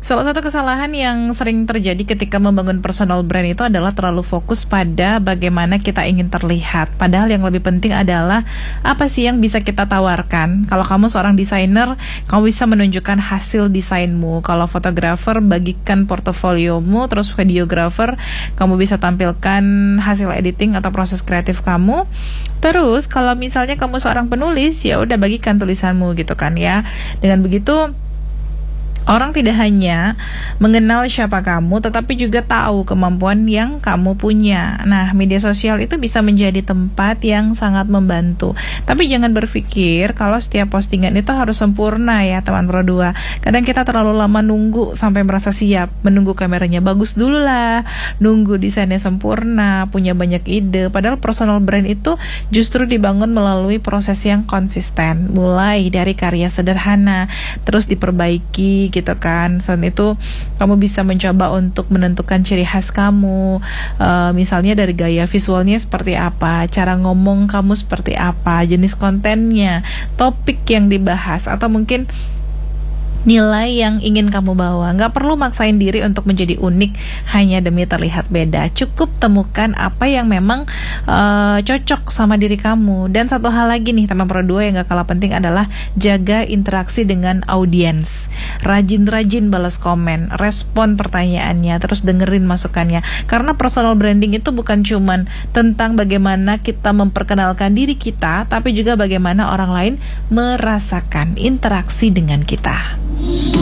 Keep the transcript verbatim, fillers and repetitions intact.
Salah satu kesalahan yang sering terjadi ketika membangun personal brand itu adalah terlalu fokus pada bagaimana kita ingin terlihat. Padahal yang lebih penting adalah apa sih yang bisa kita tawarkan. Kalau kamu seorang desainer, kamu bisa menunjukkan hasil desainmu. Kalau fotografer, bagikan portofoliomu. Terus videografer, kamu bisa tampilkan hasil editing atau proses kreatif kamu. Terus kalau misalnya kamu seorang penulis, ya udah bagikan tulisanmu gitu kan ya. Dengan begitu orang tidak hanya mengenal siapa kamu, tetapi juga tahu kemampuan yang kamu punya. Nah, media sosial itu bisa menjadi tempat yang sangat membantu. Tapi jangan berpikir kalau setiap postingan itu harus sempurna ya teman Pro dua. Kadang kita terlalu lama nunggu sampai merasa siap. Menunggu kameranya bagus dulu lah, nunggu desainnya sempurna, punya banyak ide. Padahal personal brand itu justru dibangun melalui proses yang konsisten. Mulai dari karya sederhana, terus diperbaiki gitu kan. Selain itu kamu bisa mencoba untuk menentukan ciri khas kamu, uh, misalnya dari gaya visualnya seperti apa, cara ngomong kamu seperti apa, jenis kontennya, topik yang dibahas, atau mungkin nilai yang ingin kamu bawa. Nggak perlu maksain diri untuk menjadi unik hanya demi terlihat beda. Cukup temukan apa yang memang uh, cocok sama diri kamu. Dan satu hal lagi nih teman Pro dua yang nggak kalah penting adalah jaga interaksi dengan audiens. Rajin-rajin balas komen, respon pertanyaannya, terus dengerin masukannya. Karena personal branding itu bukan cuman tentang bagaimana kita memperkenalkan diri kita, tapi juga bagaimana orang lain merasakan interaksi dengan kita.